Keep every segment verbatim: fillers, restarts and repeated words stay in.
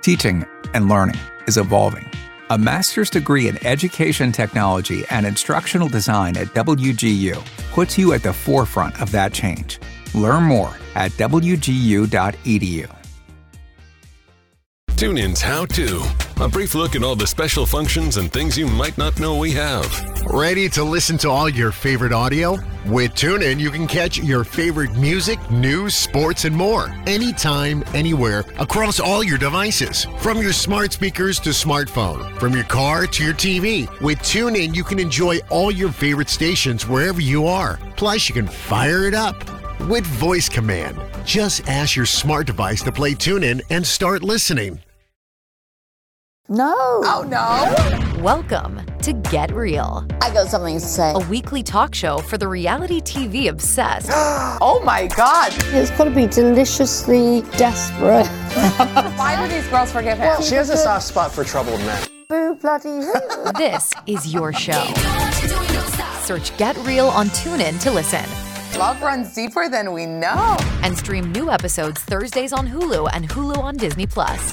Teaching and learning is evolving. A master's degree in education technology and instructional design at W G U puts you at the forefront of that change. Learn more at w g u dot e d u. TuneIn's How To. A brief look at all the special functions and things you might not know we have. Ready to listen to all your favorite audio? With TuneIn, you can catch your favorite music, news, sports, and more. Anytime, anywhere, across all your devices. From your smart speakers to smartphone. From your car to your T V. With TuneIn, you can enjoy all your favorite stations wherever you are. Plus, you can fire it up with voice command. Just ask your smart device to play TuneIn and start listening. No. Oh, no. Welcome to Get Real. I got something to say. A weekly talk show for the reality T V obsessed. Oh, my God. It's got to be deliciously desperate. Why do these girls forgive him? She has a soft spot for troubled men. Boo bloody who? This is your show. Search Get Real on TuneIn to listen. Love runs deeper than we know. And stream new episodes Thursdays on Hulu and Hulu on Disney Plus.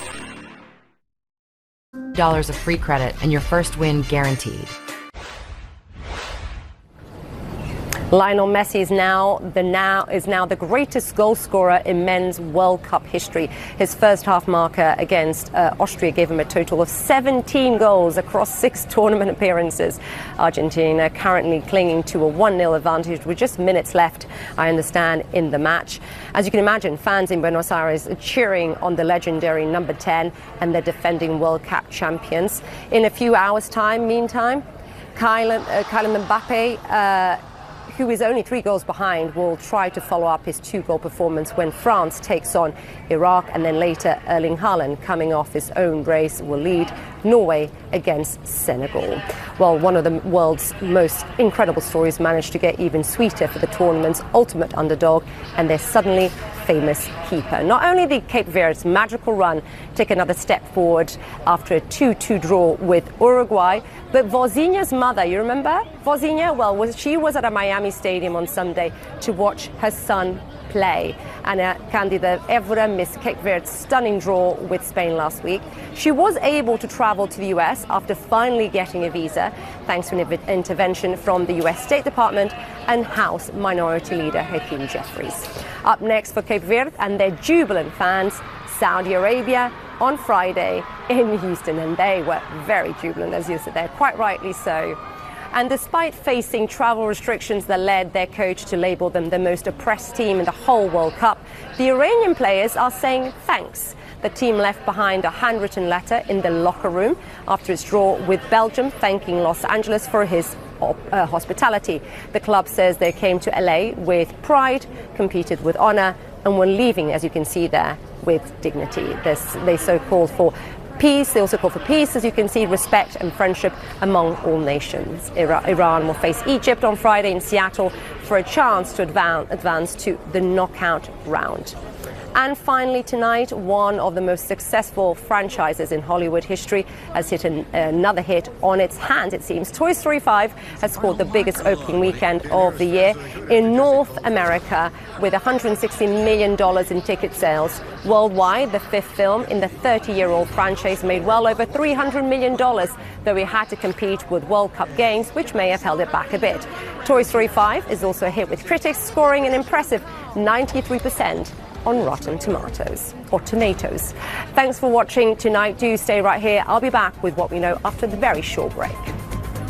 Dollars of free credit and your first win guaranteed. Lionel Messi is now the now is now the greatest goal scorer in men's World Cup history. His first half marker against uh, Austria gave him a total of seventeen goals across six tournament appearances. Argentina currently clinging to a one nil advantage with just minutes left, I understand, in the match. As you can imagine, fans in Buenos Aires are cheering on the legendary number ten and the defending World Cup champions. In a few hours' time, meantime, Kylian, uh, Kylian Mbappe, uh, who is only three goals behind, will try to follow up his two-goal performance when France takes on Iraq, and then later Erling Haaland, coming off his own brace, will lead Norway against Senegal. Well, one of the world's most incredible stories managed to get even sweeter for the tournament's ultimate underdog and their suddenly famous keeper. Not only did Cape Verde's magical run take another step forward after a two two draw with Uruguay, but Vozinha's mother, you remember? Vozinha, well, was, she was at a Miami stadium on Sunday to watch her son play. Ana Candida Evora missed Cape Verde's stunning draw with Spain last week. She was able to travel to the U S after finally getting a visa, thanks to an intervention from the U S State Department and House Minority Leader Hakeem Jeffries. Up next for Cape Verde and their jubilant fans, Saudi Arabia on Friday in Houston, and they were very jubilant, as you said there, quite rightly so. And despite facing travel restrictions that led their coach to label them the most oppressed team in the whole World Cup, the Iranian players are saying thanks. The team left behind a handwritten letter in the locker room after its draw with Belgium, thanking Los Angeles for his uh, hospitality. The club says they came to L A with pride, competed with honor, and were leaving, as you can see there, with dignity. This, they so called for peace. They also call for peace, as you can see, respect and friendship among all nations. Iran will face Egypt on Friday in Seattle for a chance to advance to the knockout round. And finally tonight, one of the most successful franchises in Hollywood history has hit an, another hit on its hands, it seems. Toy Story five has scored the biggest opening weekend of the year in North America with one hundred sixty million dollars in ticket sales. Worldwide, the fifth film in the thirty-year-old franchise made well over three hundred million dollars, though it had to compete with World Cup games, which may have held it back a bit. Toy Story five is also a hit with critics, scoring an impressive ninety-three percent on Rotten Tomatoes, or Tomatoes. Thanks for watching tonight. Do stay right here. I'll be back with what we know after the very short break.